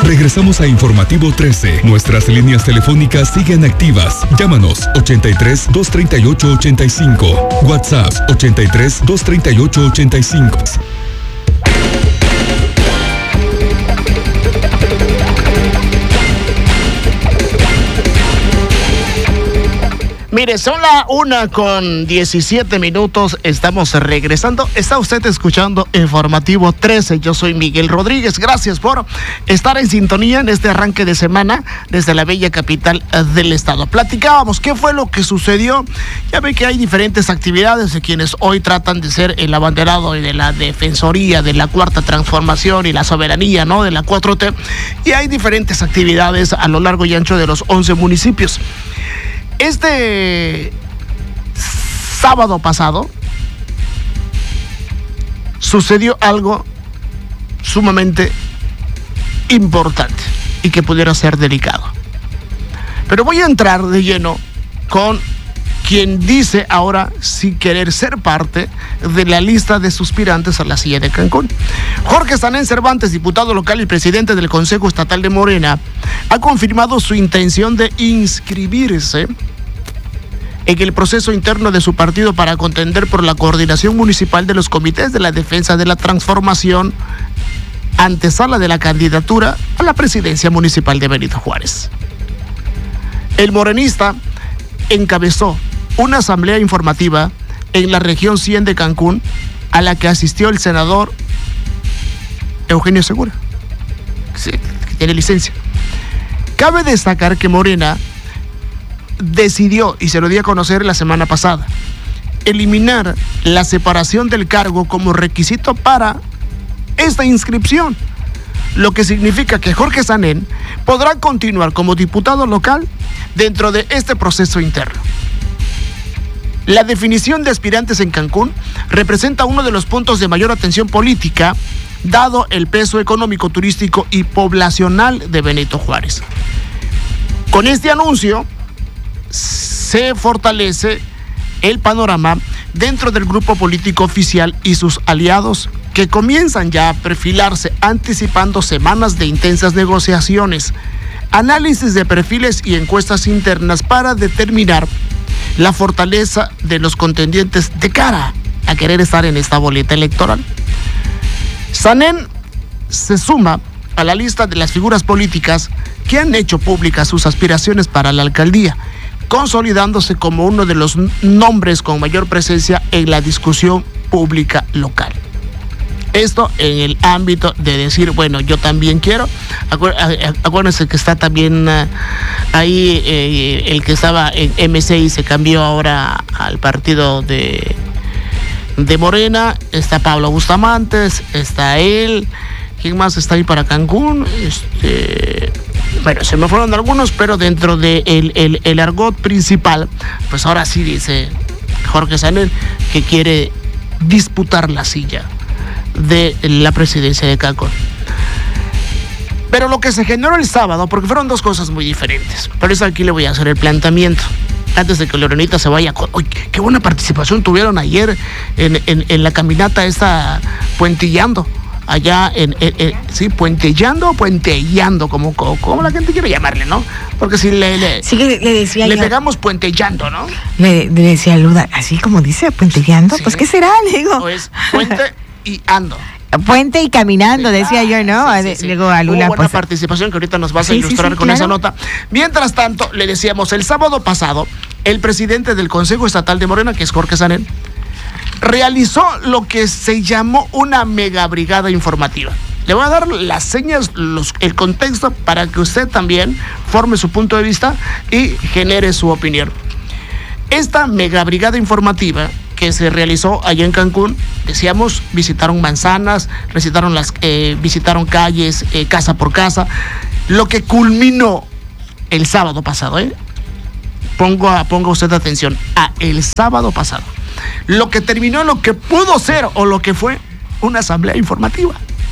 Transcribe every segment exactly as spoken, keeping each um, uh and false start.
Regresamos a Informativo trece. Nuestras líneas telefónicas siguen activas. Llámanos ochenta y tres, dos treinta y ocho, ochenta y cinco. WhatsApp ochenta y tres, dos treinta y ocho, ochenta y cinco. Mire, son la una con diecisiete minutos, estamos regresando. Está usted escuchando Informativo trece, yo soy Miguel Rodríguez. Gracias por estar en sintonía en este arranque de semana desde la bella capital del estado. Platicábamos qué fue lo que sucedió. Ya ve que hay diferentes actividades de quienes hoy tratan de ser el abanderado de la defensoría de la cuarta transformación y la soberanía, ¿no?, de la cuatro T. Y hay diferentes actividades a lo largo y ancho de los once municipios. Este sábado pasado sucedió algo sumamente importante y que pudiera ser delicado. Pero voy a entrar de lleno con quien dice ahora sí querer ser parte de la lista de suspirantes a la silla de Cancún. Jorge Sanén Cervantes, diputado local y presidente del Consejo Estatal de Morena, ha confirmado su intención de inscribirse en el proceso interno de su partido para contender por la coordinación municipal de los comités de la defensa de la transformación, antesala de la candidatura a la presidencia municipal de Benito Juárez. El morenista encabezó una asamblea informativa en la región cien de Cancún, a la que asistió el senador Eugenio Segura, que tiene licencia. Cabe destacar que Morena decidió, y se lo di a conocer la semana pasada, eliminar la separación del cargo como requisito para esta inscripción, lo que significa que Jorge Sanén podrá continuar como diputado local dentro de este proceso interno. La definición de aspirantes en Cancún representa uno de los puntos de mayor atención política, dado el peso económico, turístico y poblacional de Benito Juárez. Con este anuncio se fortalece el panorama dentro del grupo político oficial y sus aliados, que comienzan ya a perfilarse anticipando semanas de intensas negociaciones, análisis de perfiles y encuestas internas para determinar la fortaleza de los contendientes de cara a querer estar en esta boleta electoral. Sanén se suma a la lista de las figuras políticas que han hecho públicas sus aspiraciones para la alcaldía, consolidándose como uno de los nombres con mayor presencia en la discusión pública local. Esto en el ámbito de decir, bueno, yo también quiero. Acuérdense que está también uh, ahí eh, el que estaba en M C y se cambió ahora al partido de, de Morena. Está Pablo Bustamantes, está él. ¿Quién más está ahí para Cancún? Este... Bueno, se me fueron algunos, pero dentro del de el, el argot principal, pues ahora sí dice Jorge Sanén que quiere disputar la silla de la presidencia de Cancún. Pero lo que se generó el sábado, porque fueron dos cosas muy diferentes, por eso aquí le voy a hacer el planteamiento antes de que Lorenita se vaya. Uy, qué buena participación tuvieron ayer en, en, en la caminata esta puentillando. Allá en, en, en sí, puentellando o puentellando, como, como, como la gente quiere llamarle, ¿no? Porque si le, le, sí, le, le, decía le yo, pegamos puentellando, ¿no? Le, le decía Luda, así como dice, puentellando, sí. Pues ¿qué será? Le digo. Pues puente y ando. Puente y caminando, sí, decía yo, ¿no? Sí, sí, sí. Luego a Lula, hubo buena pues, participación que ahorita nos vas a sí, ilustrar sí, sí, con claro. esa nota. Mientras tanto, le decíamos, el sábado pasado, el presidente del Consejo Estatal de Morena, que es Jorge Sanén, realizó lo que se llamó una mega brigada informativa. Le voy a dar las señas, los, el contexto para que usted también forme su punto de vista y genere su opinión. Esta mega brigada informativa que se realizó allá en Cancún, decíamos, visitaron manzanas, visitaron, las, eh, visitaron calles, eh, casa por casa, lo que culminó el sábado pasado, ¿eh? Pongo a, ponga usted atención, a el sábado pasado. Lo que terminó, lo que pudo ser o lo que fue una asamblea informativa.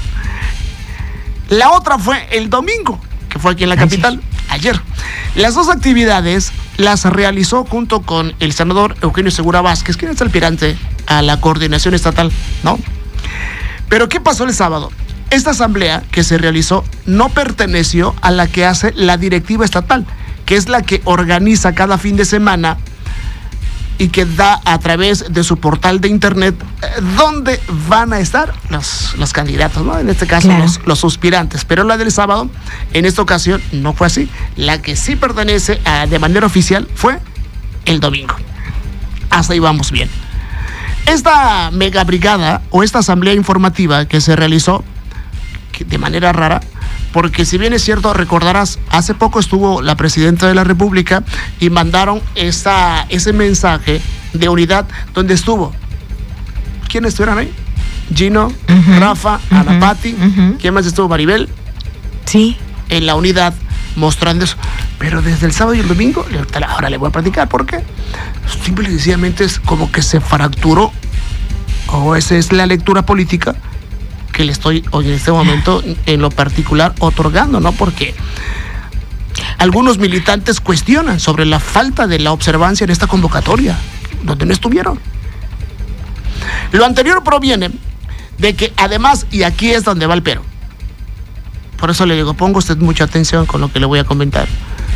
La otra fue el domingo, que fue aquí en la capital, ayer. Las dos actividades las realizó junto con el senador Eugenio Segura Vázquez, quien es el aspirante a la coordinación estatal, ¿no? Pero ¿qué pasó el sábado? Esta asamblea que se realizó no perteneció a la que hace la directiva estatal, que es la que organiza cada fin de semana y que da a través de su portal de internet eh, dónde van a estar los, los candidatos, ¿no? En este caso, claro, los, los suspirantes. Pero la del sábado, en esta ocasión, no fue así. La que sí pertenece a, de manera oficial fue el domingo. Hasta ahí vamos bien. Esta mega brigada o esta asamblea informativa que se realizó que de manera rara, porque si bien es cierto, recordarás, hace poco estuvo la presidenta de la República y mandaron esa, ese mensaje de unidad donde estuvo. ¿Quiénes estuvieron ahí? Gino, uh-huh, Rafa, uh-huh, Ana Pati, uh-huh. ¿Quién más estuvo? Maribel. Sí. En la unidad, mostrando eso. Pero desde el sábado y el domingo, ahora le voy a platicar por qué. Simple y sencillamente es como que se fracturó, o esa es la lectura política que le estoy hoy en este momento en lo particular otorgando, ¿no? Porque algunos militantes cuestionan sobre la falta de la observancia en esta convocatoria, donde no estuvieron. Lo anterior proviene de que además, y aquí es donde va el pero, por eso le digo, ponga usted mucha atención con lo que le voy a comentar.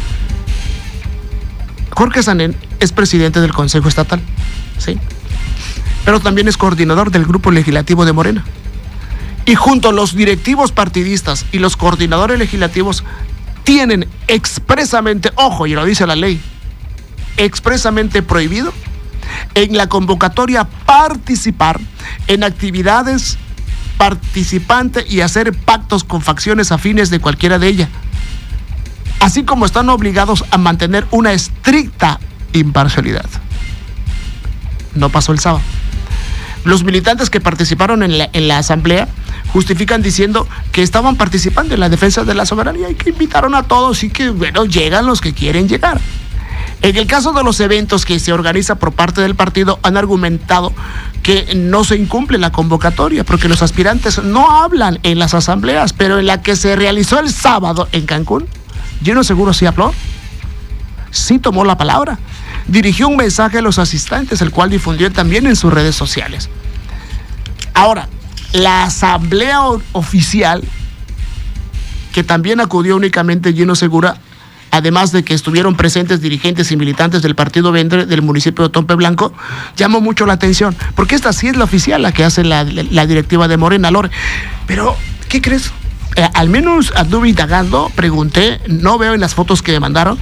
Jorge Sanén es presidente del Consejo Estatal, ¿sí? Pero también es coordinador del Grupo Legislativo de Morena. Y junto a los directivos partidistas y los coordinadores legislativos tienen expresamente, ojo, y lo dice la ley, expresamente prohibido en la convocatoria participar en actividades participantes y hacer pactos con facciones afines de cualquiera de ellas, así como están obligados a mantener una estricta imparcialidad. No pasó el sábado. Los militantes que participaron en la, en la asamblea justifican diciendo que estaban participando en la defensa de la soberanía y que invitaron a todos y que, bueno, llegan los que quieren llegar. En el caso de los eventos que se organiza por parte del partido, han argumentado que no se incumple la convocatoria porque los aspirantes no hablan en las asambleas, pero en la que se realizó el sábado en Cancún, Gino Seguro sí habló, sí tomó la palabra, dirigió un mensaje a los asistentes, el cual difundió también en sus redes sociales. Ahora, la asamblea oficial, que también acudió únicamente Gino Segura, además de que estuvieron presentes dirigentes y militantes del Partido Verde del municipio de Tompe Blanco, llamó mucho la atención, porque esta sí es la oficial, la que hace la, la directiva de Morena, Lore. Pero, ¿qué crees? Eh, al menos anduve indagando, pregunté, no veo en las fotos que me mandaron,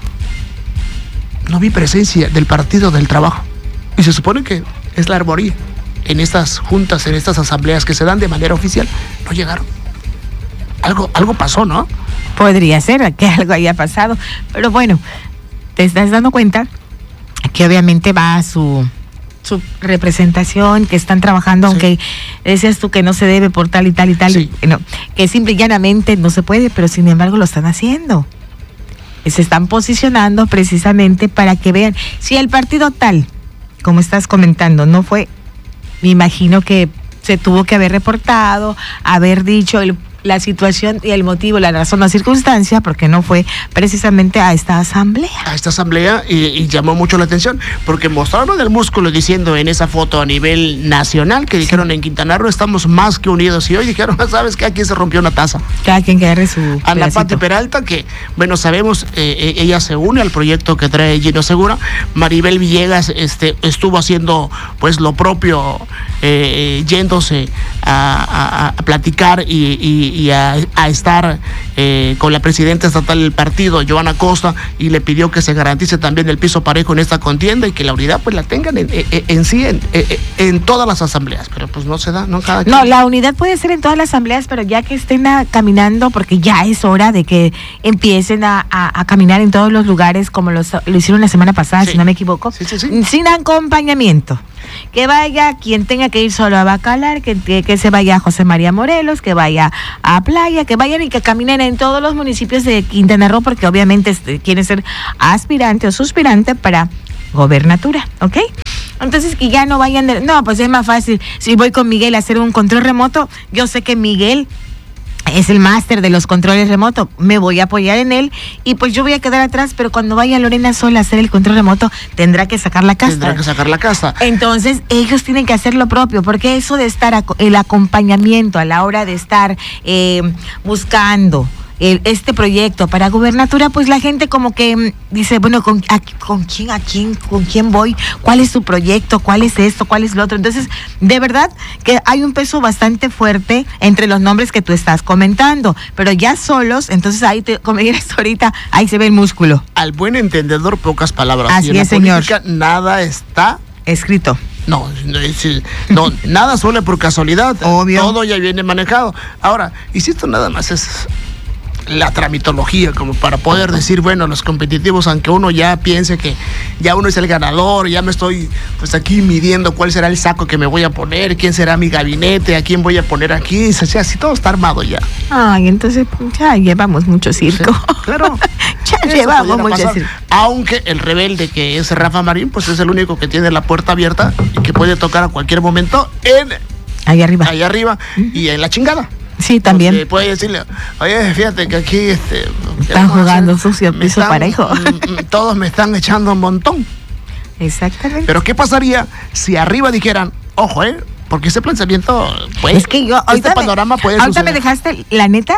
no vi presencia del Partido del Trabajo. Y se supone que es la arboría. En estas juntas, en estas asambleas que se dan de manera oficial, no llegaron. Algo, algo pasó, ¿no? Podría ser que algo haya pasado, pero bueno, te estás dando cuenta que obviamente va a su, su representación, que están trabajando, sí. Aunque decías tú que no se debe por tal y tal y tal, sí. No, que simple y llanamente no se puede, pero sin embargo lo están haciendo. Se están posicionando precisamente para que vean, si el partido tal, como estás comentando, no fue, me imagino que se tuvo que haber reportado, haber dicho el la situación y el motivo, la razón, la circunstancia, porque no fue precisamente a esta asamblea. A esta asamblea y, y llamó mucho la atención, porque mostraron el músculo diciendo en esa foto a nivel nacional, que dijeron, sí, en Quintana Roo estamos más que unidos, y hoy dijeron, ¿sabes qué? Aquí se rompió una taza. Cada quien que agarre su Ana Pati Peralta, que, bueno, sabemos, eh, ella se une al proyecto que trae Gino Segura. Maribel Villegas este, estuvo haciendo, pues, lo propio, eh, yéndose a, a, a platicar y, y y a, a estar eh, con la presidenta estatal del partido, Joana Costa, y le pidió que se garantice también el piso parejo en esta contienda y que la unidad pues la tengan en, en, en sí en, en, en todas las asambleas, pero pues no se da, ¿no? Cada no, quien... la unidad puede ser en todas las asambleas, pero ya que estén a, caminando, porque ya es hora de que empiecen a, a, a caminar en todos los lugares como los, lo hicieron la semana pasada, sí, si no me equivoco, sí, sí, sí. Sin acompañamiento. Que vaya quien tenga que ir solo a Bacalar, que, que, que se vaya a José María Morelos, que vaya a Playa, que vayan y que caminen en todos los municipios de Quintana Roo, porque obviamente este, quieren ser aspirante o suspirante para gobernatura, ¿ok? Entonces que ya no vayan de, no, pues es más fácil, si voy con Miguel a hacer un control remoto, yo sé que Miguel es el máster de los controles remotos, me voy a apoyar en él y pues yo voy a quedar atrás, pero cuando vaya Lorena Sola a hacer el control remoto, tendrá que sacar la casta. Tendrá que sacar la casta. Entonces, ellos tienen que hacer lo propio, porque eso de estar, el acompañamiento a la hora de estar eh, buscando El, este proyecto para gubernatura, pues la gente como que mm, dice, bueno, ¿con, a, ¿con quién, a quién, con quién voy? ¿Cuál es su proyecto? ¿Cuál es esto? ¿Cuál es lo otro? Entonces, de verdad que hay un peso bastante fuerte entre los nombres que tú estás comentando, pero ya solos, entonces ahí, te, como dirías ahorita, ahí se ve el músculo. Al buen entendedor, pocas palabras. Así y en es, la señor. política, nada está escrito. No, no, es- no, nada suele por casualidad. Obvio. Todo ya viene manejado. Ahora, y si esto nada más es la tramitología, como para poder decir, bueno, los competitivos, aunque uno ya piense que ya uno es el ganador, ya me estoy pues aquí midiendo cuál será el saco que me voy a poner, quién será mi gabinete, a quién voy a poner aquí, o sea, si todo está armado ya. Ay, entonces ya llevamos mucho circo. Sí, claro. Ya Eso llevamos pudiera mucho pasar. circo. Aunque el rebelde que es Rafa Marín, pues es el único que tiene la puerta abierta y que puede tocar a cualquier momento en Ahí arriba. ahí arriba y en la chingada. Sí, también. Porque puede decirle, oye, fíjate que aquí este, Están vamos a jugando hacer- sucio, me piso están- parejo. mm, mm, Todos me están echando un montón. Exactamente. Pero ¿qué pasaría si arriba dijeran, ojo, eh? Porque ese pensamiento, pues, Es que yo, este ahorita, panorama me, puede ahorita me suceder. dejaste, la neta,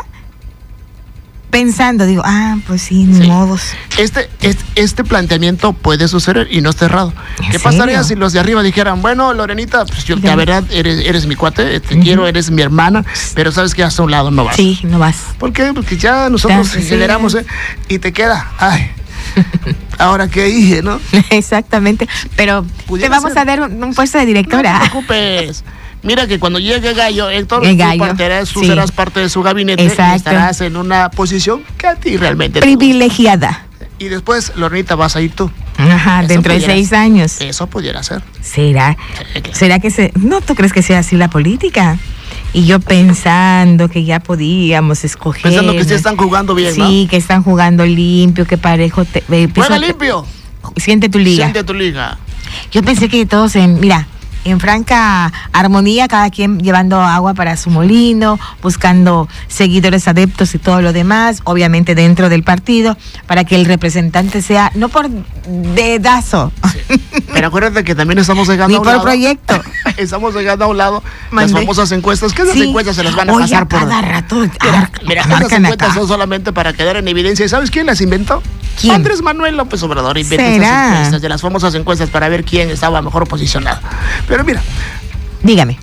pensando, digo, ah, pues sí, ni Sí. modos. Este, este, este planteamiento puede suceder y no está errado. ¿En ¿Qué pasaría serio? si los de arriba dijeran, bueno, Lorenita, pues yo, Ya. la verdad, eres, eres mi cuate, te Ujú. quiero, eres mi hermana, pero sabes que hasta un lado no vas? Sí, no vas. ¿Por qué? Porque ya nosotros Ya, sí. generamos, ¿eh? Y te queda, ay, ahora qué dije, ¿no? Exactamente. Pero te Pudiera vamos ser. a dar un, un puesto de No te directora. preocupes. Mira que cuando llegue Gallo, Héctor, El tú, Gallo, partirás- tú sí. serás parte de su gabinete Exacto. y estarás en una posición que a ti realmente te Privilegiada. gusta. Y después, Lorenita, vas a ir tú. Ajá, Eso dentro de pudiera seis ser. años. Eso pudiera ser. ¿Será? Sí, claro. ¿Será que se.? ¿No tú crees que sea así la política? Y yo pensando que ya podíamos escoger. Pensando que sí están jugando bien, Sí, ¿no? que están jugando limpio, que parejo. Te, eh, piso- Juega limpio. Siente tu liga. Siente tu liga. Yo pensé que todos en, mira, en franca armonía, cada quien llevando agua para su molino, buscando seguidores adeptos y todo lo demás, obviamente dentro del partido, para que el representante sea, no por dedazo, Pero acuérdate que también estamos llegando ni a un por lado. proyecto. Estamos llegando a un lado Mandé. las famosas encuestas. Que esas Sí. encuestas se las van a Oye, pasar por. cada rato Mira, ar- mira, esas marcan encuestas acá. son solamente para quedar en evidencia. ¿Y sabes quién las inventó? ¿Quién? Andrés Manuel López Obrador inventó ¿Será? esas encuestas, de las famosas encuestas para ver quién estaba mejor posicionado. Pero mira, Dígame.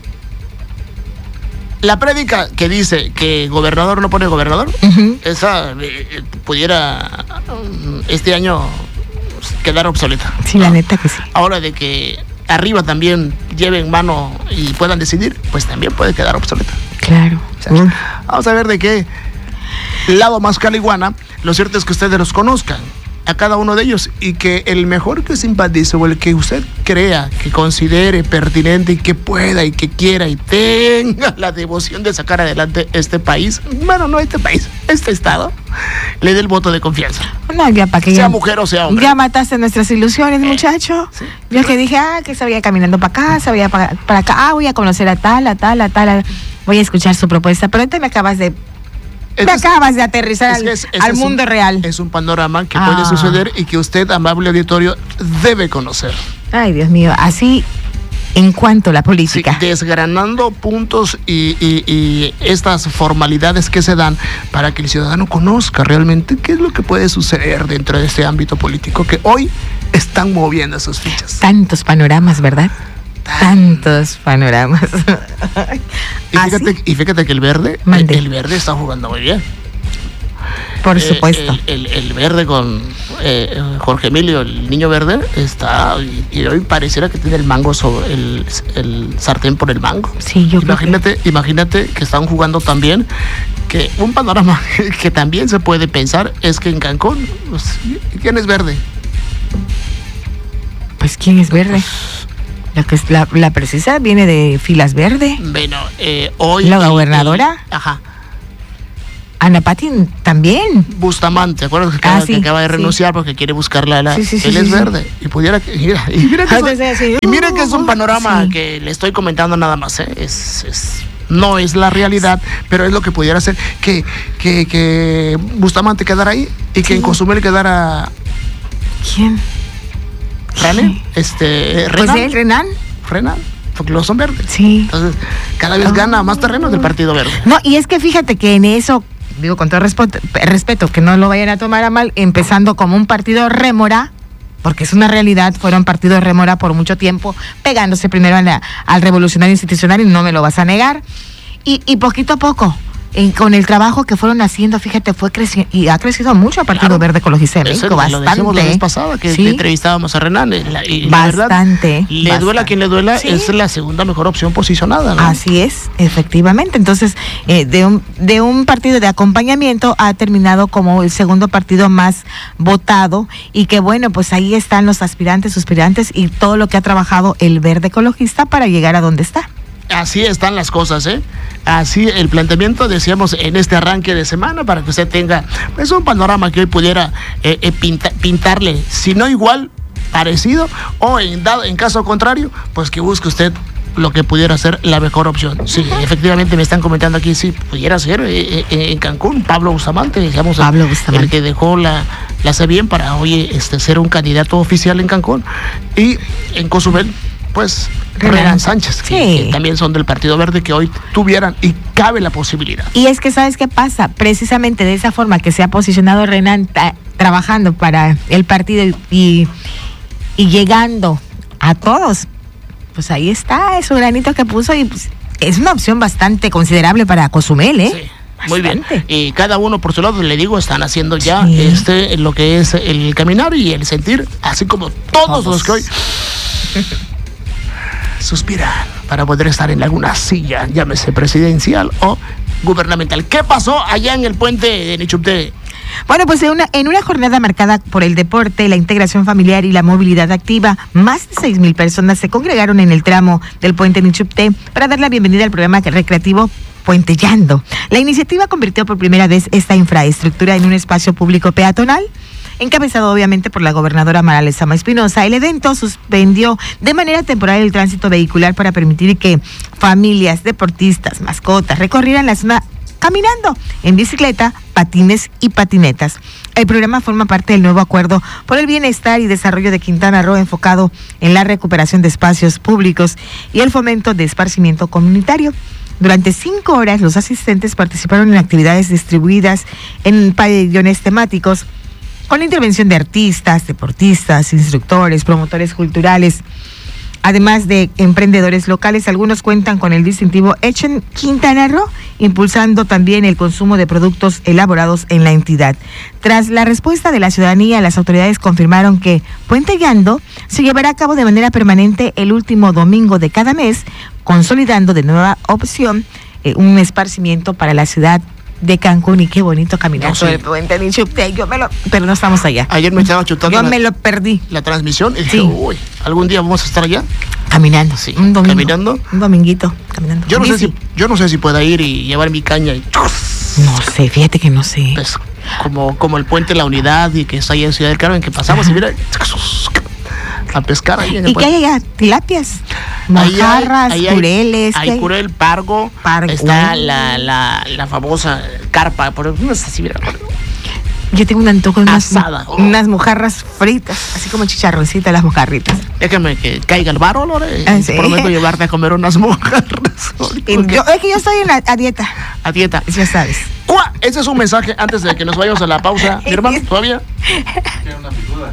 la prédica que dice que gobernador no pone gobernador, Ujú. esa eh, pudiera mm, este año quedar obsoleta. Sí, la ¿no? neta que sí. Ahora de que arriba también lleven mano y puedan decidir, pues también puede quedar obsoleta. Claro. O sea, vamos a ver de qué lado más caliguana. Lo cierto es que ustedes los conozcan a cada uno de ellos y que el mejor que simpatice o el que usted crea, que considere pertinente y que pueda y que quiera y tenga la devoción de sacar adelante este país, bueno, no este país, este estado, le dé el voto de confianza. No, ya para que Sea ya, mujer o sea hombre. ya mataste nuestras ilusiones, muchacho. sí. Yo que dije, ah, que se vaya caminando para acá, se vaya para, para acá, ah, voy a conocer a tal, a tal, a tal, a- voy a escuchar su propuesta, pero ahorita me acabas de, me Entonces, acabas de aterrizar es al, que es- ese al es un- mundo real. Es un panorama que Ah. puede suceder y que usted, amable auditorio, debe conocer. Ay, Dios mío, así en cuanto a la Sí, política. desgranando puntos y, y- y estas formalidades que se dan para que el ciudadano conozca realmente qué es lo que puede suceder dentro de este ámbito político que hoy están moviendo sus fichas. Tantos panoramas, ¿verdad? Tantos panoramas. Y fíjate, y fíjate que el verde, el, Mande. el verde está jugando muy bien. Por Eh, supuesto. El, el- el verde con eh, Jorge Emilio, el niño verde, está y, y hoy pareciera que tiene el mango sobre el, el sartén por el mango. Sí, yo creo que- Imagínate, imagínate que están jugando también, que un panorama que también se puede pensar es que en Cancún, pues, ¿quién es verde? Pues ¿quién es verde? La que es la, la precisa viene de filas verde. Bueno, eh, hoy... ¿La el- gobernadora? el- ajá. Ana Pati también. Bustamante, ¿te acuerdas que Ah, acaba, sí, que acaba de sí. renunciar porque quiere buscarla? La, Sí, sí, sí, él sí, es sí. verde. Y pudiera que... Mira, y mira que, Ah, es, entonces, así, y mira que es un uh, panorama sí. que le estoy comentando nada más, ¿eh? Es, es no es la realidad, pero es lo que pudiera ser que, que, que Bustamante quedara ahí y que sí. en Cozumel quedara... ¿Quién? ¿René? Este, Renan. Pues él, Renan. Renan, porque los son verdes. Sí. Entonces, cada vez oh. gana más terrenos del Partido Verde. No, y es que fíjate que en eso, digo con todo respeto, respeto, que no lo vayan a tomar a mal, empezando como un partido rémora, porque es una realidad, fueron partidos rémora por mucho tiempo, pegándose primero a la, al revolucionario institucional, y no me lo vas a negar, y, y poquito a poco, en, con el trabajo que fueron haciendo, fíjate, fue creciendo, y ha crecido mucho el Partido claro. Verde Ecologista de México, bastante. Lo decimos la vez pasada, que, ¿sí? que entrevistábamos a Renan, y la, y bastante. La verdad, le bastante. duela a quien le duela, ¿sí? Es la segunda mejor opción posicionada, ¿no? Así es, efectivamente. Entonces, eh, de, un, de un partido de acompañamiento ha terminado como el segundo partido más votado, y que bueno, pues ahí están los aspirantes, suspirantes y todo lo que ha trabajado el Verde Ecologista para llegar a donde está. Así están las cosas, ¿eh? Así el planteamiento, decíamos, en este arranque de semana, para que usted tenga pues, un panorama que hoy pudiera eh, eh, pinta, pintarle, si no igual, parecido, o en, dado, en caso contrario, pues que busque usted lo que pudiera ser la mejor opción. Sí, efectivamente me están comentando aquí, sí, pudiera ser eh, eh, en Cancún, Pablo Bustamante, digamos, Pablo el, Bustamante. el que dejó la, la C bien para hoy este, ser un candidato oficial en Cancún, y en Cozumel, pues Renan, Renan Sánchez, sí. que, que también son del Partido Verde, que hoy tuvieran y cabe la posibilidad. Y es que, ¿sabes qué pasa? Precisamente de esa forma que se ha posicionado Renan ta, trabajando para el partido y, y llegando a todos, pues ahí está, es un granito que puso, y pues, es una opción bastante considerable para Cozumel, ¿eh? Sí. Muy bien, y cada uno por su lado, le digo, están haciendo ya sí. este lo que es el caminar y el sentir, así como todos, todos. los que hoy suspiran para poder estar en alguna silla, llámese presidencial o gubernamental. ¿Qué pasó allá en el puente de Nichupté? Bueno, pues en una, en una jornada marcada por el deporte, la integración familiar y la movilidad activa, más de seis mil personas se congregaron en el tramo del puente Nichupté para dar la bienvenida al programa recreativo Puentellando. La iniciativa convirtió por primera vez esta infraestructura en un espacio público peatonal, encabezado obviamente por la gobernadora Mara Lezama Espinosa. El evento suspendió de manera temporal el tránsito vehicular para permitir que familias, deportistas, mascotas recorrieran la zona caminando, en bicicleta, patines y patinetas. El programa forma parte del nuevo acuerdo por el bienestar y desarrollo de Quintana Roo, enfocado en la recuperación de espacios públicos y el fomento de esparcimiento comunitario. Durante cinco horas, los asistentes participaron en actividades distribuidas en pabellones temáticos, con la intervención de artistas, deportistas, instructores, promotores culturales, además de emprendedores locales. Algunos cuentan con el distintivo Hecho en Quintana Roo, impulsando también el consumo de productos elaborados en la entidad. Tras la respuesta de la ciudadanía, las autoridades confirmaron que Puentellando se llevará a cabo de manera permanente el último domingo de cada mes, consolidando de nueva opción eh, un esparcimiento para la ciudad de Cancún. Y qué bonito caminar no, sí. por el puente de Nichupté. Yo me lo, pero no estamos allá. Ayer me estaba chutando. Yo la, me lo perdí. La transmisión. Y sí. dije, uy, algún día vamos a estar allá. Caminando. Sí. Un domingo. Caminando. Un dominguito. Caminando. Yo no sé si, yo no sé si pueda ir y llevar mi caña y. No sé, fíjate que no sé. Pues, como, como el puente La Unidad y que está ahí en Ciudad del Carmen, que pasamos. Ajá. Y mira, a pescar ahí en el ¿Y qué hay allá? Tilapias, mojarras, ahí hay, ahí cureles. Hay, hay curel, pargo, pargo. Está la, la, la famosa carpa, pero no sé si mira. Yo tengo un antojo de unas, asada, oh. unas mojarras fritas, así como chicharroncitas, las mojarritas. Déjame que caiga el varo, Lore. ¿Ah, sí? Prometo llevarte a comer unas mojarras. Yo, es que yo estoy en la, a dieta. A dieta. Ya sabes. ¡Cuá! Ese es un mensaje antes de que nos vayamos a la pausa. Mi hermano, ¿todavía? Tiene una figura.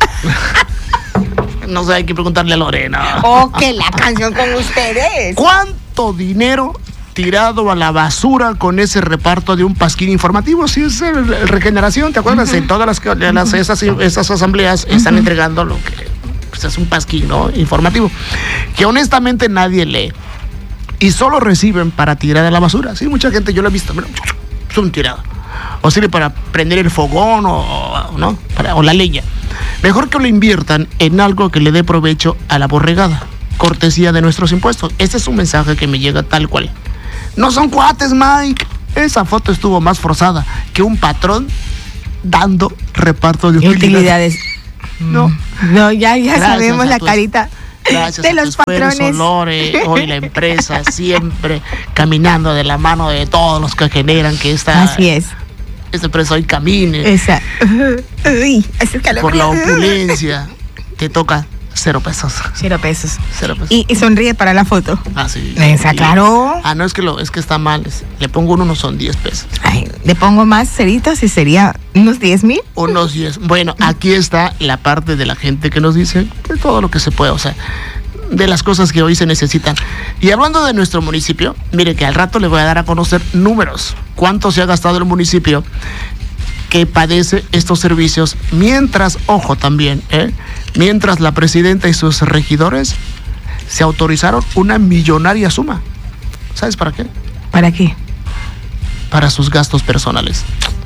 No sé, hay que preguntarle a Lorena. Oh, que la canción con ustedes. ¿Cuánto dinero tirado a la basura con ese reparto de un pasquín informativo? Si es el, el Regeneración, ¿te acuerdas? Uh-huh. En todas las, las esas, esas asambleas uh-huh. están entregando lo que pues, es un pasquín, ¿no? Informativo, que honestamente nadie lee y solo reciben para tirar a la basura. Sí, mucha gente, yo lo he visto, mira, es un tirado. O sirve para prender el fogón o, o, ¿no? para, o la leña. Mejor que lo inviertan en algo que le dé provecho a la borregada, cortesía de nuestros impuestos. Este es un mensaje que me llega tal cual. No son cuates, Mike. Esa foto estuvo más forzada que un patrón dando reparto de utilidades. utilidades. No. No, ya, ya sabemos la carita. Gracias de a tu los esfuerzo, patrones. Lore, hoy la empresa siempre caminando de la mano de todos los que generan que esta, Así es. esta empresa hoy camine. Esa. Uy, ese calor. Por la opulencia, te toca cero pesos. Cero pesos. Cero pesos. Y, y sonríe para la foto. Ah, sí. Esa, Y- claro. Ah, no, es que lo, es que está mal. es- le pongo uno, no son diez pesos. Ay, le pongo más ceritos y sería unos diez mil. Unos diez. Bueno, aquí está la parte de la gente que nos dice de todo lo que se puede, o sea, de las cosas que hoy se necesitan. Y hablando de nuestro municipio, mire que al rato le voy a dar a conocer números. ¿Cuánto se ha gastado el municipio que padece estos servicios? Mientras, ojo también, ¿eh? mientras la presidenta y sus regidores se autorizaron una millonaria suma. ¿Sabes para qué? ¿Para qué? Para sus gastos personales.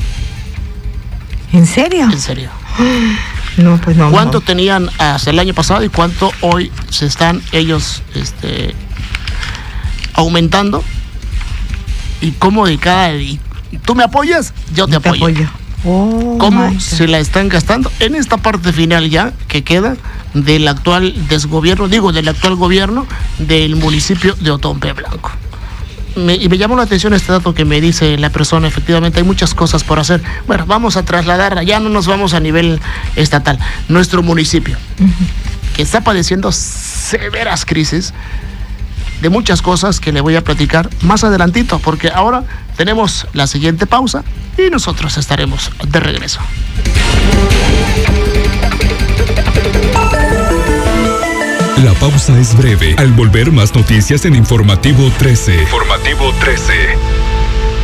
¿En serio? En serio. No, pues no. ¿Cuánto no. tenían hasta el año pasado y cuánto hoy se están ellos este, aumentando? Y cómo de cada... y ¿tú me apoyas? Yo te Te apoyo. apoyo. Oh, ¿Cómo my se la están gastando en esta parte final ya que queda del actual desgobierno, digo, del actual gobierno del municipio de Otompe Blanco? Me, y me llamó la atención este dato que me dice la persona. Efectivamente hay muchas cosas por hacer. Bueno, vamos a trasladarla, ya no nos vamos a nivel estatal, nuestro municipio, que está padeciendo severas crisis de muchas cosas que le voy a platicar más adelantito, porque ahora tenemos la siguiente pausa y nosotros estaremos de regreso. La pausa es breve. Al volver, más noticias en Informativo trece. Informativo trece.